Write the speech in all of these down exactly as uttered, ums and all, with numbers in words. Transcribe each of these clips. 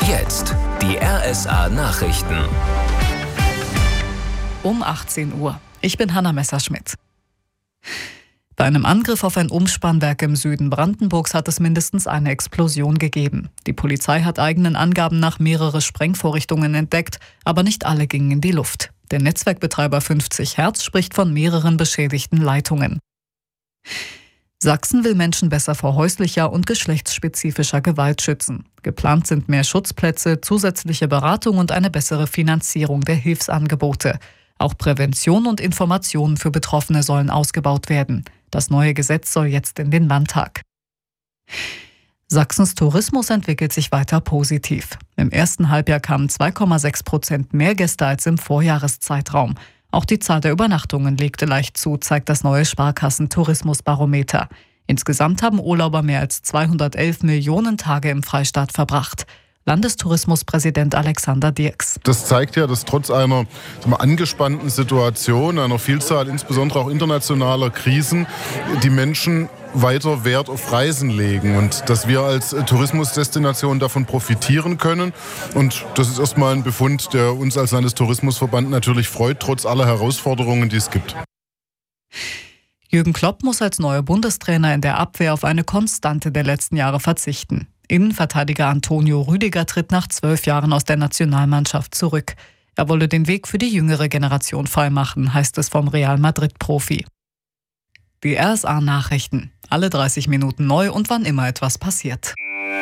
Jetzt die R S A-Nachrichten. Um achtzehn Uhr. Ich bin Hanna Messerschmidt. Bei einem Angriff auf ein Umspannwerk im Süden Brandenburgs hat es mindestens eine Explosion gegeben. Die Polizei hat eigenen Angaben nach mehrere Sprengvorrichtungen entdeckt, aber nicht alle gingen in die Luft. Der Netzwerkbetreiber fünfzig Hertz spricht von mehreren beschädigten Leitungen. Sachsen will Menschen besser vor häuslicher und geschlechtsspezifischer Gewalt schützen. Geplant sind mehr Schutzplätze, zusätzliche Beratung und eine bessere Finanzierung der Hilfsangebote. Auch Prävention und Informationen für Betroffene sollen ausgebaut werden. Das neue Gesetz soll jetzt in den Landtag. Sachsens Tourismus entwickelt sich weiter positiv. Im ersten Halbjahr kamen zwei Komma sechs Prozent mehr Gäste als im Vorjahreszeitraum. Auch die Zahl der Übernachtungen legte leicht zu, zeigt das neue Sparkassen-Tourismusbarometer. Insgesamt haben Urlauber mehr als zweihundertelf Millionen Tage im Freistaat verbracht. Landestourismuspräsident Alexander Dirks. Das zeigt ja, dass trotz einer sagen wir, angespannten Situation, einer Vielzahl insbesondere auch internationaler Krisen, die Menschen weiter Wert auf Reisen legen und dass wir als Tourismusdestination davon profitieren können. Und das ist erstmal ein Befund, der uns als Landestourismusverband natürlich freut, trotz aller Herausforderungen, die es gibt. Jürgen Klopp muss als neuer Bundestrainer in der Abwehr auf eine Konstante der letzten Jahre verzichten. Innenverteidiger Antonio Rüdiger tritt nach zwölf Jahren aus der Nationalmannschaft zurück. Er wolle den Weg für die jüngere Generation freimachen, heißt es vom Real Madrid-Profi. Die R S A-Nachrichten. Alle dreißig Minuten neu und wann immer etwas passiert.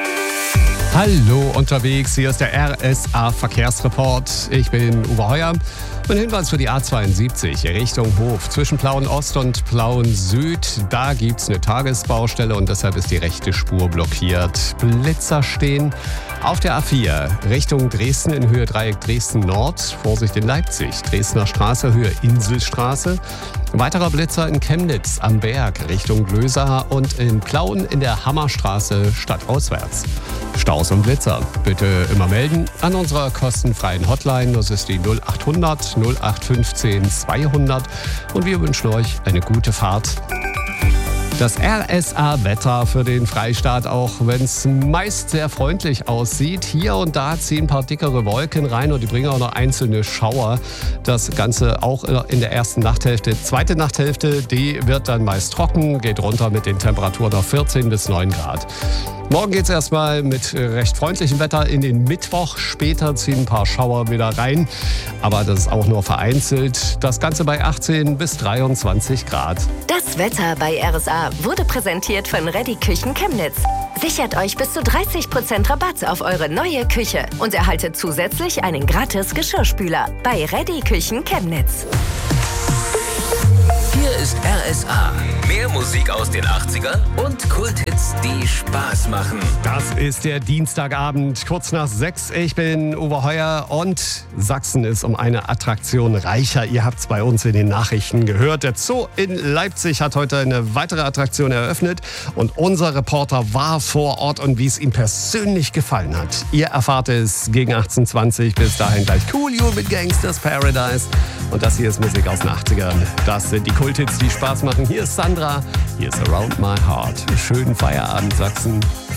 Hallo unterwegs, hier ist der R S A-Verkehrsreport. Ich bin Uwe Heuer. Ein Hinweis für die A zweiundsiebzig Richtung Hof. Zwischen Plauen-Ost und Plauen-Süd, da gibt es eine Tagesbaustelle und deshalb ist die rechte Spur blockiert. Blitzer stehen. Auf der A vier Richtung Dresden in Höhe Dreieck Dresden-Nord. Vorsicht in Leipzig, Dresdner Straße, Höhe Inselstraße. Weiterer Blitzer in Chemnitz am Berg Richtung Glösa und in Plauen in der Hammerstraße stadtauswärts. Staus und Blitzer bitte immer melden an unserer kostenfreien Hotline. Das ist die null acht hundert null acht fünfzehn zweihundert und wir wünschen euch eine gute Fahrt. Das R S A-Wetter für den Freistaat, auch wenn es meist sehr freundlich aussieht. Hier und da ziehen ein paar dickere Wolken rein und die bringen auch noch einzelne Schauer. Das Ganze auch in der ersten Nachthälfte. Zweite Nachthälfte, die wird dann meist trocken, geht runter mit den Temperaturen auf vierzehn bis neun Grad. Morgen geht es erstmal mit recht freundlichem Wetter in den Mittwoch. Später ziehen ein paar Schauer wieder rein. Aber das ist auch nur vereinzelt. Das Ganze bei achtzehn bis dreiundzwanzig Grad. Das Wetter bei R S A wurde präsentiert von Reddy Küchen Chemnitz. Sichert euch bis zu dreißig Prozent Rabatt auf eure neue Küche und erhaltet zusätzlich einen gratis Geschirrspüler bei Reddy Küchen Chemnitz. Hier ist R S A. Mehr Musik aus den achtzigern und Kulthits, die Spaß machen. Das ist der Dienstagabend, kurz nach sechs. Ich bin Uwe Heuer und Sachsen ist um eine Attraktion reicher. Ihr habt es bei uns in den Nachrichten gehört. Der Zoo in Leipzig hat heute eine weitere Attraktion eröffnet und unser Reporter war vor Ort und wie es ihm persönlich gefallen hat. Ihr erfahrt es gegen achtzehn Uhr zwanzig. Bis dahin gleich Coolio mit Gangsters Paradise. Und das hier ist Musik aus den achtzigern. Das sind die Kulthits, die Spaß machen. Hier ist Sandra, hier ist Around My Heart. Schönen Feierabend, Sachsen.